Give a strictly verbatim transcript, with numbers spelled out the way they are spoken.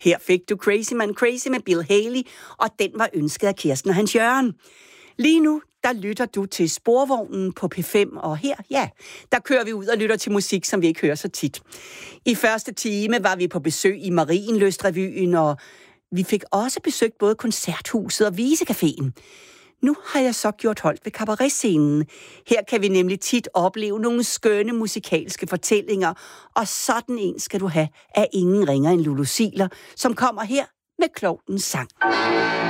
Her fik du Crazy Man Crazy med Bill Haley, og den var ønsket af Kirsten og Hans Jørgen. Lige nu, der lytter du til Sporvognen på P fem, og her, ja, der kører vi ud og lytter til musik, som vi ikke hører så tit. I første time var vi på besøg i Marienlyst-revyen, og vi fik også besøgt både Koncerthuset og Visecaféen. Nu har jeg så gjort holdt ved kabaretscenen. Her kan vi nemlig tit opleve nogle skønne musikalske fortællinger, og sådan en skal du have af ingen ringer end Lulu Ziegler, som kommer her med Klovnens sang.